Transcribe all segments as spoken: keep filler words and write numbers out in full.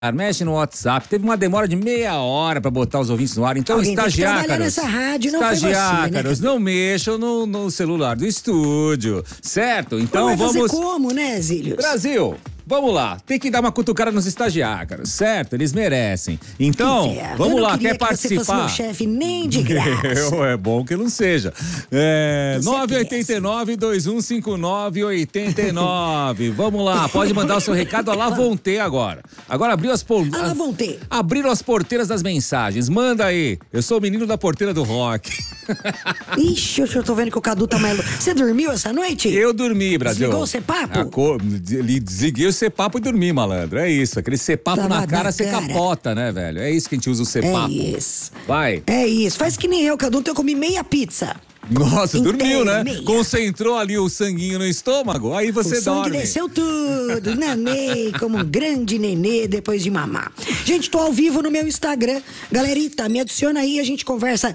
Mexe no WhatsApp. Teve uma demora de meia hora pra botar os ouvintes no ar. Então, Alguém estagiácaros. Tem que nessa rádio, não estagiácaros, foi você, né? não mexam no, no celular do estúdio. Certo? Então vai fazer vamos. Como, né, Zílios? Brasil! Vamos lá, tem que dar uma cutucada nos estagiários, certo? Eles merecem. Então, Inferno. vamos Eu não lá, queria quer que você participar? fosse meu chefe nem de graça. É bom que não seja. É, Você nove oito nove, dois um cinco nove, oito nove. Vamos lá, pode mandar o seu recado a Lavonte agora. Agora abriu as por... A Lavonte. Abriram as porteiras das mensagens. Manda aí. Eu sou o menino da porteira do rock. Ixi, eu tô vendo que o Cadu tá mais... Você dormiu essa noite? Eu dormi, Brasil. Desligou o cepapo? Co... Desliguei o cepapo e dormi, malandro. É isso. Aquele cepapo Tava na cara, você cara. capota, né, velho? É isso que a gente usa o cepapo. É isso. Vai. É isso. Faz que nem eu, Cadu. Ontem eu comi meia pizza. Nossa, Inteira, dormiu, né? meia. Concentrou ali o sanguinho no estômago, aí você o sangue dorme. desceu tudo, nanei como um grande nenê depois de mamar. Gente, tô ao vivo no meu Instagram. Galerita, me adiciona aí, a gente conversa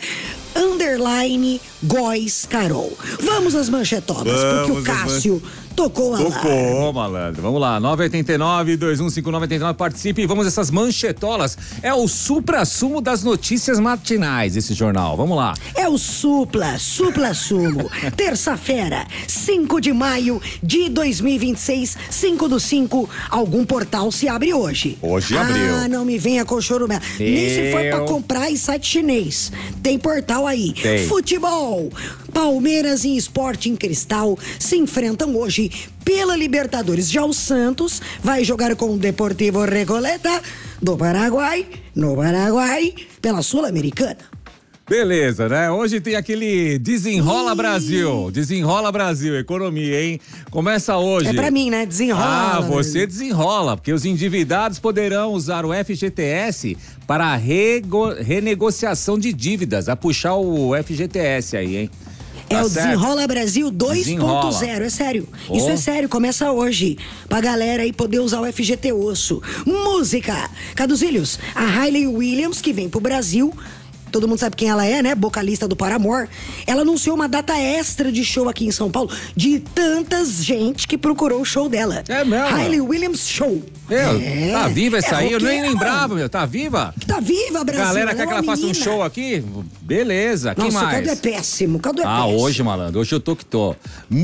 underline Góis Carol. Vamos às manchetolas, Vamos porque o Cássio tocou a Tocou, malandro. Vamos lá, nove oito nove, dois um cinco nove, oito nove, participe e vamos essas manchetolas. É o supra-sumo das notícias matinais, esse jornal. Vamos lá. É o Supla, Supla Sumo. Terça-feira, cinco de maio de dois mil e vinte e seis, cinco do cinco. Algum portal se abre hoje. Hoje abriu. Ah, não me venha com chorumela. Nem se for pra comprar em site chinês. Tem portal aí. Tem. Futebol. Palmeiras e Sporting Cristal se enfrentam hoje pela Libertadores. Já o Santos vai jogar com o Deportivo Recoleta do Paraguai, no Paraguai, pela Sul-Americana. Beleza, né? Hoje tem aquele Desenrola Brasil. Desenrola Brasil, economia, hein? Começa hoje. É pra mim, né? Desenrola. Ah, você desenrola, porque os endividados poderão usar o F G T S para a rego- renegociação de dívidas. A puxar o F G T S aí, hein? É Tá o certo? Desenrola Brasil dois ponto zero, é sério. Oh. Isso é sério, começa hoje. Pra galera aí poder usar o F G T Osso. Música! Caduzilhos, a Hayley Williams, que vem pro Brasil, todo mundo sabe quem ela é, né? Vocalista do Paramore. Ela anunciou uma data extra de show aqui em São Paulo, de tantas gente que procurou o show dela. É mesmo? Hayley Williams Show. Meu, é, tá viva essa é aí? Eu nem roqueira, lembrava, mano. meu. Tá viva? Tá viva, Brasil. Galera quer é que ela uma faça um menina. show aqui? Beleza, que Nossa, o mais? Cadu é péssimo, o Cadu é Ah, péssimo. hoje, malandro, hoje eu tô que tô.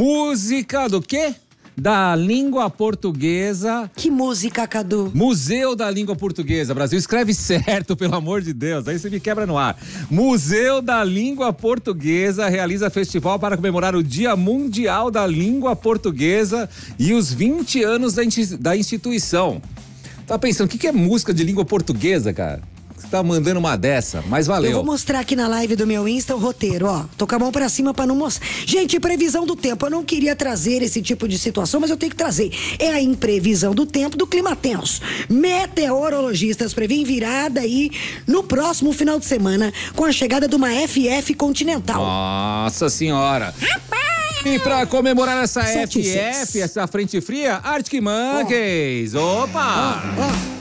Música do quê? Da língua portuguesa. Que música, Cadu? Museu da Língua Portuguesa, Brasil. Escreve certo, pelo amor de Deus. Aí você me quebra no ar. Museu da Língua Portuguesa realiza festival para comemorar o Dia Mundial da Língua Portuguesa e os vinte anos da, insti- da instituição. Tá pensando, o que, que é música de língua portuguesa, cara? Você tá mandando uma dessa, mas valeu. Eu vou mostrar aqui na live do meu Insta o roteiro, ó. Tô com a mão pra cima pra não mostrar. Gente, previsão do tempo. Eu não queria trazer esse tipo de situação, mas eu tenho que trazer. É a imprevisão do tempo do clima tenso. Meteorologistas prevêem virada aí no próximo final de semana com a chegada de uma F F continental. Nossa senhora. E pra comemorar essa Sete, F F, seis. essa frente fria, Arctic Monkeys. Opa! Ó, ó.